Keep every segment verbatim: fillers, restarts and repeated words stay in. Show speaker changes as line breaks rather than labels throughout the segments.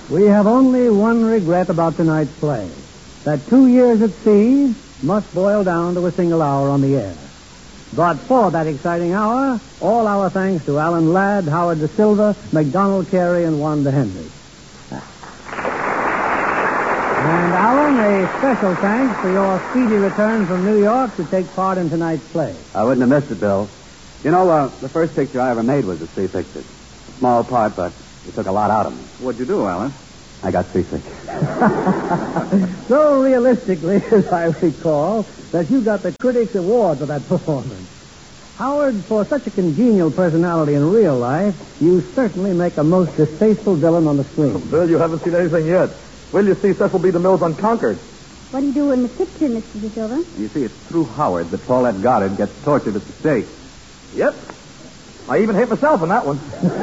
We have only one regret about tonight's play. That two years at sea must boil down to a single hour on the air. But for that exciting hour, all our thanks to Alan Ladd, Howard Da Silva, MacDonald Carey, and Wanda Hendricks. And Alan, a special thanks for your speedy return from New York to take part in tonight's play.
I wouldn't have missed it, Bill. You know, uh, the first picture I ever made was a sea picture. A small part, but it took a lot out of me.
What'd you do, Alan?
I got seasick.
So realistically, as I recall, that you got the Critics' Award for that performance. Howard, for such a congenial personality in real life, you certainly make a most distasteful villain on the screen.
Bill, you haven't seen anything yet. Will you see Cecil B. DeMille's Unconquered?
What do you do in the picture, Mister De Silva?
You see, it's through Howard that Paulette Goddard gets tortured at the stake.
Yep. I even hate myself in that one.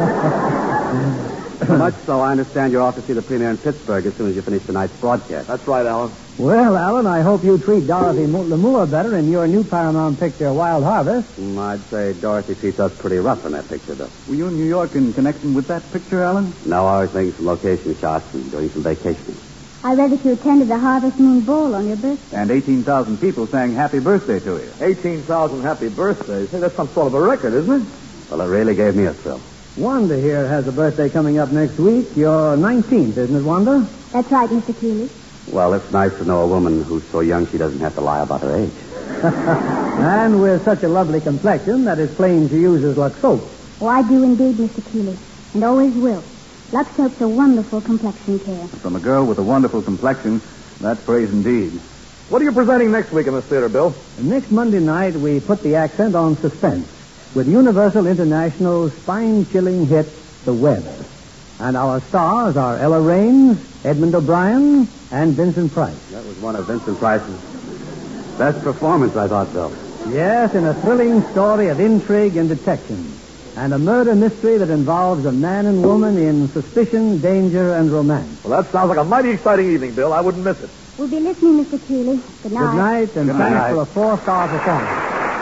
So much so, I understand you're off to see the premiere in Pittsburgh as soon as you finish tonight's broadcast.
That's right, Alan.
Well, Alan, I hope you treat Dorothy Lamour better in your new Paramount picture, Wild Harvest.
Mm, I'd say Dorothy treats us pretty rough in that picture, though.
Were you in New York in connection with that picture, Alan?
No, I was making some location shots and doing some vacationing.
I read that you attended the Harvest Moon Ball on your birthday.
And eighteen thousand people sang happy birthday to you.
eighteen thousand happy birthdays. Hey, that's some sort of a record, isn't it?
Well, it really gave me a thrill.
Wanda here has a birthday coming up next week. You're nineteenth, isn't it, Wanda?
That's right, Mister Keeley.
Well, it's nice to know a woman who's so young she doesn't have to lie about her age.
And with such a lovely complexion that it's plain she uses Lux soap.
Oh, I do indeed, Mister Keeley, and always will. Lux soap's a wonderful complexion care.
From a girl with a wonderful complexion, that's praise indeed.
What are you presenting next week in the theater, Bill?
Next Monday night, we put the accent on suspense with Universal International's spine-chilling hit, The Web. And our stars are Ella Raines, Edmund O'Brien, and Vincent Price.
That was one of Vincent Price's best performances, I thought, Bill.
Yes, in a thrilling story of intrigue and detection, and a murder mystery that involves a man and woman in suspicion, danger, and romance.
Well, that sounds like a mighty exciting evening, Bill. I wouldn't miss it.
We'll be listening, Mister Keeley. Good night.
Good night, and
Good
thanks
night.
for a four-star performance.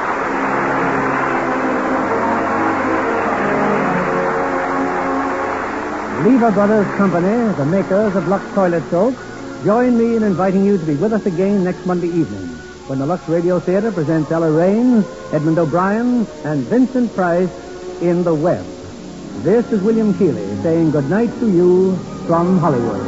Lever Brothers Company, the makers of Lux Toilet Soap, join me in inviting you to be with us again next Monday evening when the Lux Radio Theater presents Ella Raines, Edmund O'Brien, and Vincent Price in The Web. This is William Keeley saying good night to you from Hollywood.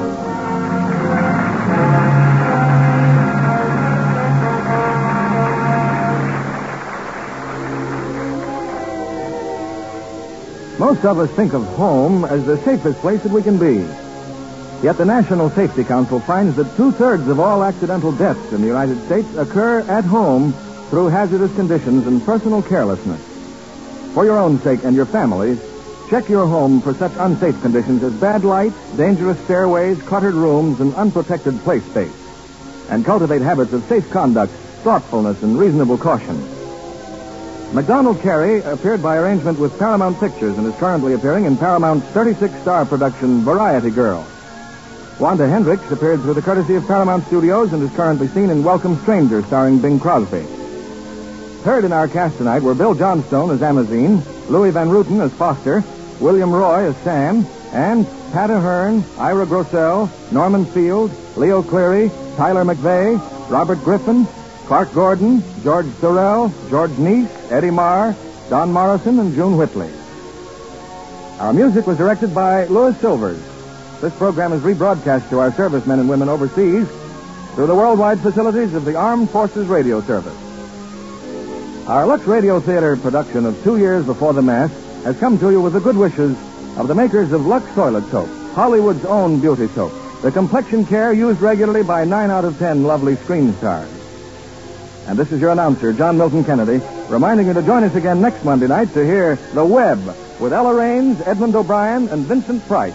Most of us think of home as the safest place that we can be. Yet the National Safety Council finds that two-thirds of all accidental deaths in the United States occur at home through hazardous conditions and personal carelessness. For your own sake and your family's, check your home for such unsafe conditions as bad lights, dangerous stairways, cluttered rooms, and unprotected play space. And cultivate habits of safe conduct, thoughtfulness, and reasonable caution. MacDonald Carey appeared by arrangement with Paramount Pictures and is currently appearing in Paramount's thirty-six star production Variety Girl. Wanda Hendricks appeared through the courtesy of Paramount Studios and is currently seen in Welcome Stranger, starring Bing Crosby. Heard in our cast tonight were Bill Johnstone as Amazine, Louis Van Ruten as Foster, William Roy as Sam, and Pat Ahern, Ira Grossell, Norman Field, Leo Cleary, Tyler McVeigh, Robert Griffin, Clark Gordon, George Sorrell, George Neese, Eddie Marr, Don Morrison, and June Whitley. Our music was directed by Louis Silvers. This program is rebroadcast to our servicemen and women overseas through the worldwide facilities of the Armed Forces Radio Service. Our Lux Radio Theater production of Two Years Before the Mass has come to you with the good wishes of the makers of Lux Toilet Soap, Hollywood's own beauty soap, the complexion care used regularly by nine out of ten lovely screen stars. And this is your announcer, John Milton Kennedy, reminding you to join us again next Monday night to hear The Web with Ella Raines, Edmund O'Brien, and Vincent Price.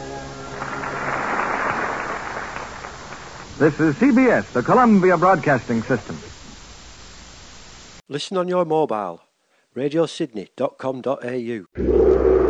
This is C B S, the Columbia Broadcasting System.
Listen on your mobile, radio sydney dot com dot a u.